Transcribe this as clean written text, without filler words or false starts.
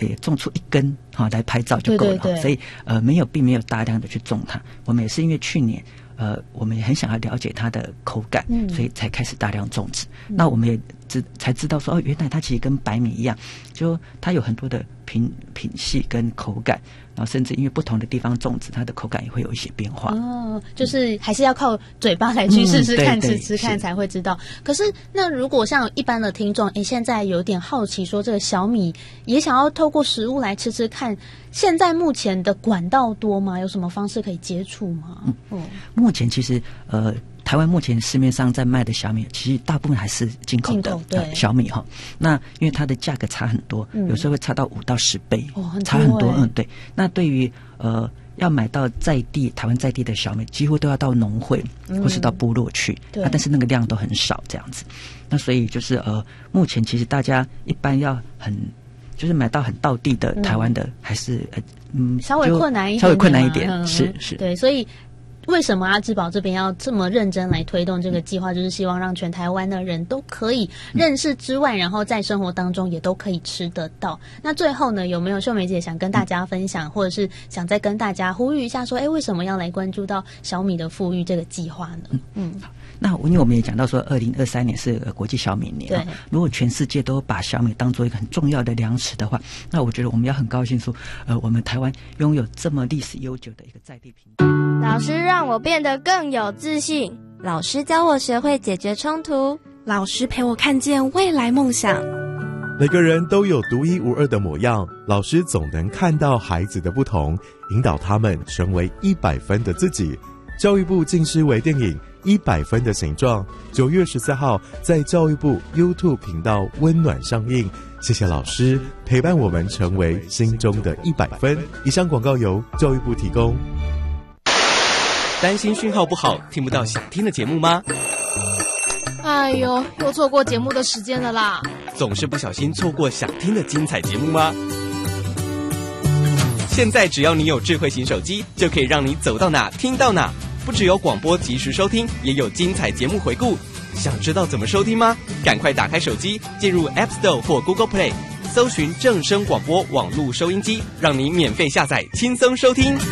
种出1根来拍照就够了，对对对，所以并没有大量的去种它。我们也是因为去年我们也很想要了解它的口感，所以才开始大量种植。那我们也才知道说，原来它其实跟白米一样，就它有很多的品系跟口感，然后甚至因为不同的地方种植，它的口感也会有一些变化。 就是还是要靠嘴巴来去试试看，吃看才会知道。可是那如果像一般的听众，现在有点好奇说，这个小米也想要透过食物来吃吃看，现在目前的管道多吗？有什么方式可以接触吗？ 目前其实台湾目前市面上在卖的小米，其实大部分还是进口的小米哈。那因为它的价格差很多，有时候会差到5到10倍，差很多。对。那对于要买到台湾在地的小米，几乎都要到农会或是到部落去，但是那个量都很少这样子。那所以就是目前其实大家一般要就是买到很道地的台湾的，还是稍微困难一点， 是对，所以。为什么阿志堡这边要这么认真来推动这个计划，就是希望让全台湾的人都可以认识之外，然后在生活当中也都可以吃得到。那最后呢，有没有秀梅姐想跟大家分享，或者是想再跟大家呼吁一下说，为什么要来关注到小米的富裕这个计划呢？ 那因为我们也讲到说2023年是国际小米年，对，如果全世界都把小米当作一个很重要的粮食的话，那我觉得我们要很高兴说我们台湾拥有这么历史悠久的一个在地品种。 老师让我变得更有自信， 老师教我学会解决冲突， 老师陪我看见未来梦想。 每个人都有独一无二的模样，老师总能看到孩子的不同，引导他们成为100分的自己。教育部近视微电影100分的形状，9月14号在教育部 YouTube 频道温暖上映。谢谢老师陪伴我们成为心中的100分。以上广告由教育部提供。 担心讯号不好，听不到想听的节目吗？ 哎呦，又错过节目的时间了啦！ 总是不小心错过想听的精彩节目吗？现在只要你有智慧型手机，就可以让你走到哪听到哪。不只有广播及时收听，也有精彩节目回顾。想知道怎么收听吗？赶快打开手机，进入 App Store 或 Google Play， 搜寻正声广播网络收音机，让你免费下载，轻松收听。